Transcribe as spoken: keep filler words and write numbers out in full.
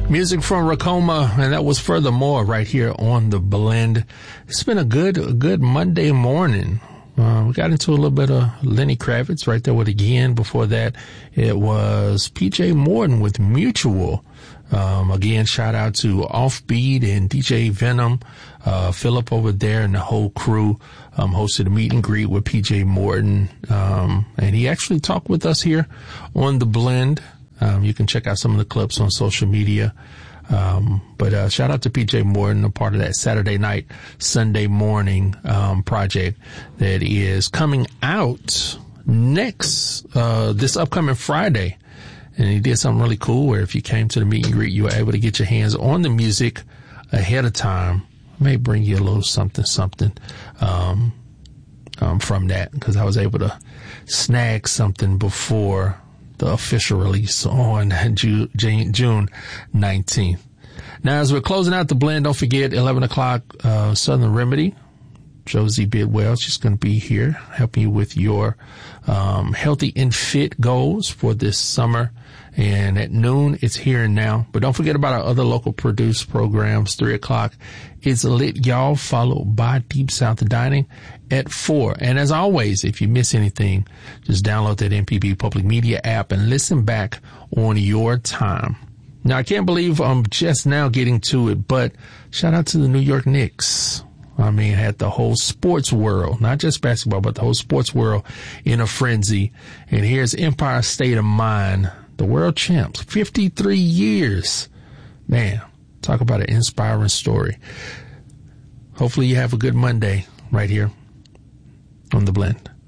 Music from Racoma, and that was Furthermore right here on The Blend. It's been a good, a good Monday morning. Uh, we got into a little bit of Lenny Kravitz right there with Again. Before that, it was P J Morton with Mutual. Um, again, shout out to Offbeat and D J Venom, uh, Philip over there and the whole crew, um, hosted a meet and greet with P J Morton. Um, and he actually talked with us here on The Blend. Um, you can check out some of the clips on social media. Um, but, uh, shout out to P J Morton, a part of that Saturday night, Sunday morning, um, project that is coming out next, uh, this upcoming Friday. And he did something really cool where if you came to the meet and greet, you were able to get your hands on the music ahead of time. May bring you a little something, something, um, um, from that, because I was able to snag something before the official release on June, June nineteenth. Now, as we're closing out the blend, don't forget eleven o'clock, uh, Southern Remedy. Josie Bidwell, she's going to be here helping you with your, um, healthy and fit goals for this summer. And at noon, it's Here and Now. But don't forget about our other local produced programs. Three o'clock is Lit Y'all, followed by Deep South Dining at four. And as always, if you miss anything, just download that M P B Public Media app and listen back on your time. Now, I can't believe I'm just now getting to it, but shout out to the New York Knicks. I mean, had the whole sports world, not just basketball, but the whole sports world in a frenzy. And here's Empire State of Mind, the world champs, fifty-three years. Man, talk about an inspiring story. Hopefully you have a good Monday right here on The Blend.